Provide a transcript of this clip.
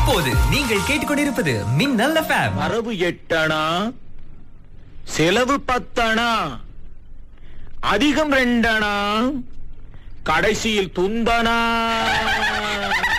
இப்போது நீங்கள் கேட்டுக்கொண்டிருப்பது மின்னல் FM. வரவு 8 அணா, செலவு 10 அணா, அதிகம் 2 அணா, கடைசியில் துந்தனா.